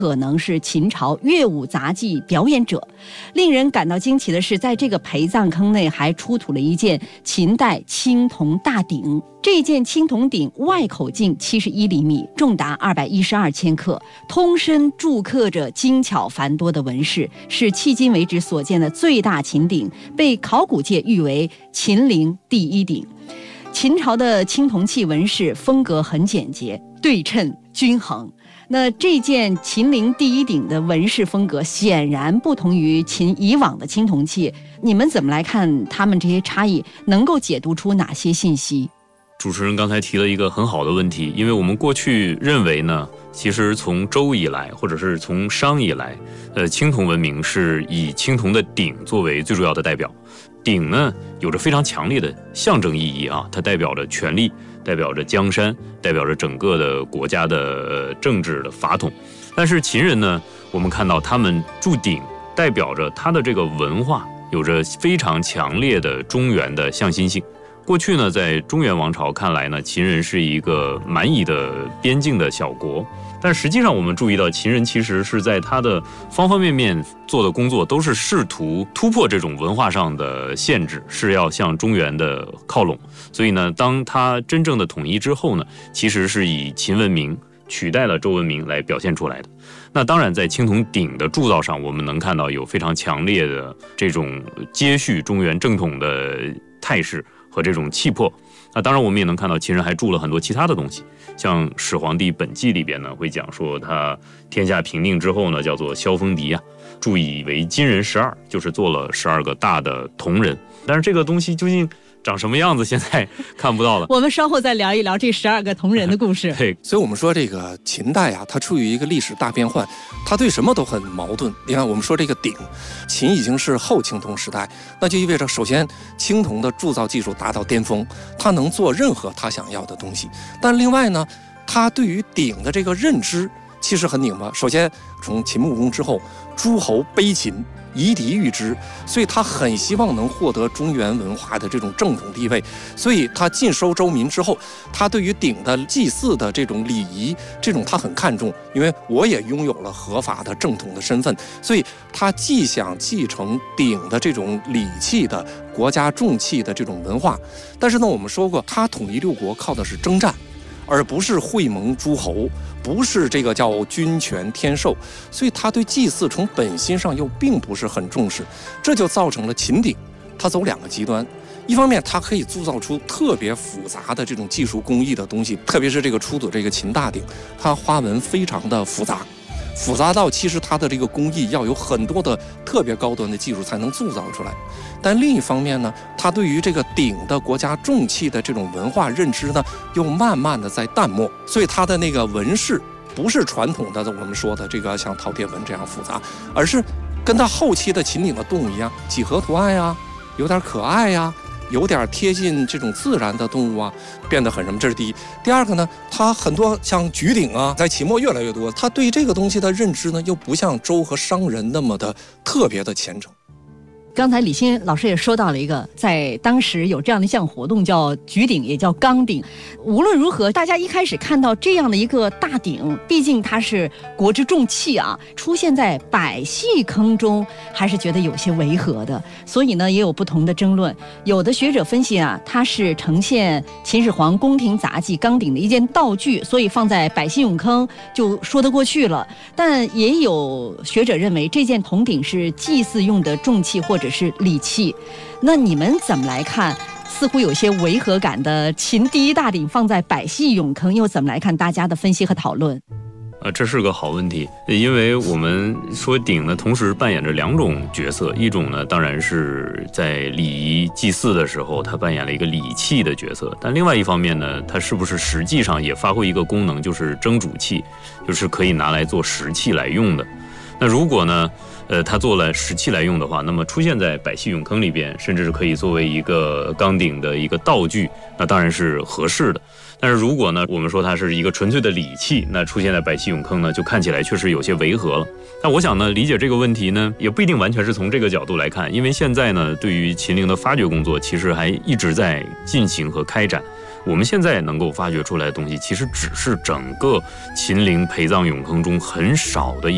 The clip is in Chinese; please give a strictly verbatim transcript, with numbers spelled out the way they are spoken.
可能是秦朝乐舞杂技表演者。令人感到惊奇的是，在这个陪葬坑内还出土了一件秦代青铜大鼎。这件青铜鼎外口径七十一厘米，重达二百一十二千克，通身铸刻着精巧繁多的纹饰，是迄今为止所见的最大秦鼎，被考古界誉为秦陵第一鼎。秦朝的青铜器纹饰风格很简洁、对称、均衡。那这件秦陵第一鼎的纹饰风格显然不同于秦以往的青铜器，你们怎么来看他们这些差异？能够解读出哪些信息？ 主持人刚才提了一个很好的问题，因为我们过去认为呢，其实从周以来，或者是从商以来，呃，青铜文明是以青铜的鼎作为最主要的代表。鼎呢，有着非常强烈的象征意义啊，它代表着权力，代表着江山，代表着整个的国家的、呃、政治的法统。但是秦人呢，我们看到他们铸鼎，代表着他的这个文化有着非常强烈的中原的向心性。过去呢，在中原王朝看来呢，秦人是一个蛮夷的边境的小国，但实际上我们注意到，秦人其实是在他的方方面面做的工作都是试图突破这种文化上的限制，是要向中原的靠拢。所以呢，当他真正的统一之后呢，其实是以秦文明取代了周文明来表现出来的。那当然在青铜鼎的铸造上，我们能看到有非常强烈的这种接续中原正统的态势和这种气魄。那当然我们也能看到秦人还铸了很多其他的东西，像《始皇帝本纪》里边呢会讲说，他天下平定之后呢，叫做萧峰迪啊，铸以为金人十二，就是做了十二个大的铜人。但是这个东西究竟长什么样子，现在看不到了。 我们稍后再聊一聊这十二个铜人的故事。 对， 所以我们说这个秦代啊，它处于一个历史大变换，它对什么都很矛盾。你看，我们说这个鼎，秦已经是后青铜时代，那就意味着首先青铜的铸造技术达到巅峰，它能做任何它想要的东西。但另外呢，它对于鼎的这个认知其实很拧巴。首先，从秦穆公之后，诸侯卑秦，夷狄御之，所以他很希望能获得中原文化的这种正统地位，所以他尽收周民之后，他对于鼎的祭祀的这种礼仪，这种他很看重，因为我也拥有了合法的正统的身份，所以他既想继承鼎的这种礼器的国家重器的这种文化，但是呢，我们说过，他统一六国靠的是征战，而不是会盟诸侯，不是这个叫君权天授，所以他对祭祀从本心上又并不是很重视，这就造成了秦鼎它走两个极端。一方面它可以铸造出特别复杂的这种技术工艺的东西，特别是这个出土这个秦大鼎，它花纹非常的复杂，复杂到其实它的这个工艺要有很多的特别高端的技术才能铸造出来。但另一方面呢，它对于这个鼎的国家重器的这种文化认知呢，又慢慢的在淡漠，所以它的那个纹饰不是传统的我们说的这个像饕餮纹这样复杂，而是跟它后期的秦鼎的动物一样，几何图案呀，有点可爱呀，有点贴近这种自然的动物啊，变得很什么，这是第一。第二个呢，它很多像举鼎啊，在秦末越来越多，它对这个东西的认知呢，又不像周和商人那么的特别的虔诚。 刚才李欣老师也说到了一个，在当时有这样的一项活动叫举鼎，也叫钢鼎。无论如何，大家一开始看到这样的一个大鼎，毕竟它是国之重器啊，出现在百戏坑中，还是觉得有些违和的。所以呢，也有不同的争论。有的学者分析啊，它是呈现秦始皇宫廷杂技钢鼎的一件道具，所以放在百戏俑坑就说得过去了。但也有学者认为，这件铜鼎是祭祀用的重器或者是礼器。那你们怎么来看？似乎有些违和感的秦第一大鼎放在百戏俑坑，又怎么来看大家的分析和讨论？ 呃，这是个好问题，因为我们说鼎呢，同时扮演着两种角色，一种呢，当然是在礼仪祭祀的时候，它扮演了一个礼器的角色，但另外一方面呢，它是不是实际上也发挥一个功能，就是蒸煮器，就是可以拿来做食器来用的。那如果呢，呃，它做了食器来用的话，那么出现在百戏俑坑里边，甚至是可以作为一个钢鼎的一个道具，那当然是合适的。但是如果呢，我们说它是一个纯粹的礼器，那出现在百戏俑坑呢，就看起来确实有些违和了。但我想呢，理解这个问题呢，也不一定完全是从这个角度来看，因为现在呢，对于秦陵的发掘工作，其实还一直在进行和开展。我们现在能够发掘出来的东西，其实只是整个秦陵陪葬俑坑中很少的一